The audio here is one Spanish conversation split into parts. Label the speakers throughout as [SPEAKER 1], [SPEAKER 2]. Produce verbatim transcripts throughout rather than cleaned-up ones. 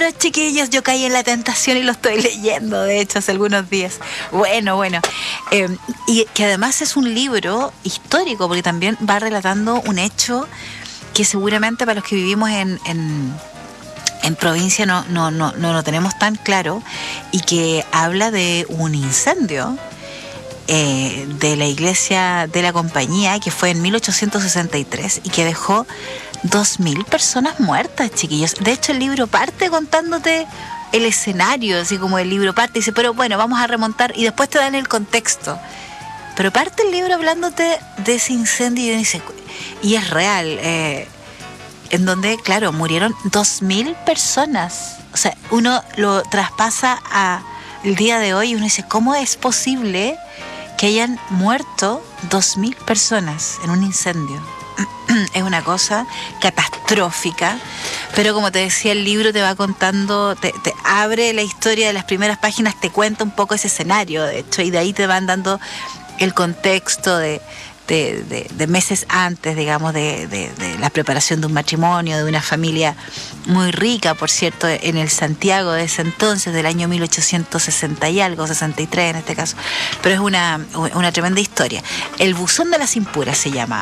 [SPEAKER 1] chiquillos, yo caí en la tentación y lo estoy leyendo, de hecho, hace algunos días. Bueno, bueno. Eh, y que además es un libro histórico, porque también va relatando un hecho que seguramente para los que vivimos en, en, en provincia no, no, no, no lo tenemos tan claro, y que habla de un incendio eh, de la iglesia de la Compañía, que fue en mil ochocientos sesenta y tres y que dejó dos mil personas muertas, chiquillos. De hecho, el libro parte contándote el escenario, así como el libro parte, y dice, pero bueno, vamos a remontar, y después te dan el contexto. Pero parte el libro hablándote de ese incendio, y, dice, y es real, eh, en donde, claro, murieron dos mil personas. O sea, uno lo traspasa a el día de hoy y uno dice, ¿cómo es posible que hayan muerto dos mil personas en un incendio? Es una cosa catastrófica, pero como te decía, el libro te va contando, te, te abre la historia de las primeras páginas, te cuenta un poco ese escenario, de hecho, y de ahí te van dando el contexto de, de, de, de meses antes, digamos, de, de, de la preparación de un matrimonio, de una familia muy rica, por cierto, en el Santiago de ese entonces, del año mil ochocientos sesenta y algo, sesenta y tres en este caso, pero es una, una tremenda historia. El buzón de las impuras se llama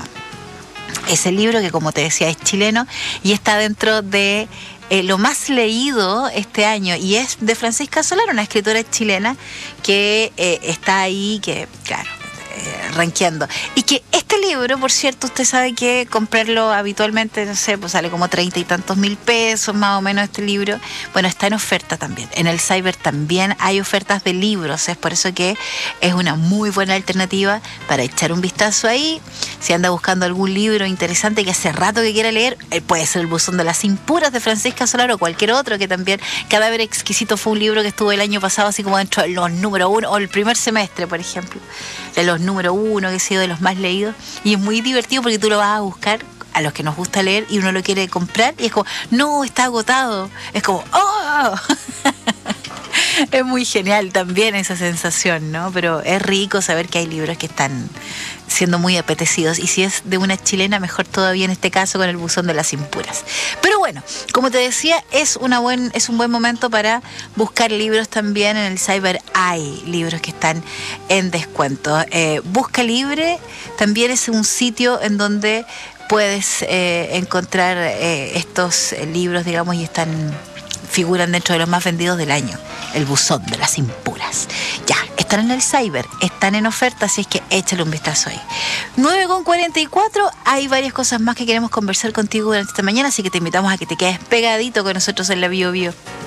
[SPEAKER 1] ese libro, que como te decía es chileno y está dentro de eh, lo más leído este año, y es de Francisca Solar, una escritora chilena que eh, está ahí, que claro, eh, rankeando, y que este libro, por cierto, usted sabe que comprarlo habitualmente, no sé, pues sale como treinta y tantos mil pesos más o menos este libro. Bueno, está en oferta también, en el Cyber también hay ofertas de libros, es por eso que es una muy buena alternativa para echar un vistazo ahí. Si anda buscando algún libro interesante que hace rato que quiera leer, eh, puede ser El buzón de las impuras de Francisca Solar, o cualquier otro que también. Cadáver exquisito fue un libro que estuvo el año pasado así como dentro de los número uno, o el primer semestre, por ejemplo, de los número uno, que ha sido de los más leídos, y es muy divertido porque tú lo vas a buscar, a los que nos gusta leer, y uno lo quiere comprar y es como, no, está agotado, es como, ¡oh! Es muy genial también esa sensación, ¿no? Pero es rico saber que hay libros que están siendo muy apetecidos, y si es de una chilena, mejor todavía en este caso con El buzón de las impuras. Pero bueno, como te decía, es, una buen, es un buen momento para buscar libros también. En el Cyber hay libros que están en descuento. Eh, Busca Libre también es un sitio en donde puedes eh, encontrar eh, estos eh, libros, digamos, y están... figuran dentro de los más vendidos del año. El buzón de las impuras. Ya, están en el Cyber, están en oferta, así es que échale un vistazo ahí. nueve con cuarenta y cuatro, hay varias cosas más que queremos conversar contigo durante esta mañana, así que te invitamos a que te quedes pegadito con nosotros en la Bio Bio.